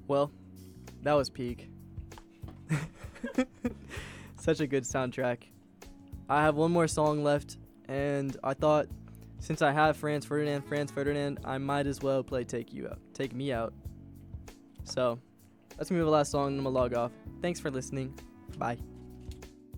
Well, that was peak. Such a good soundtrack. I have one more song left, and I thought since I have Franz Ferdinand, I might as well play Take Me Out. So, let's move to the last song and I'm gonna log off. Thanks for listening. Bye.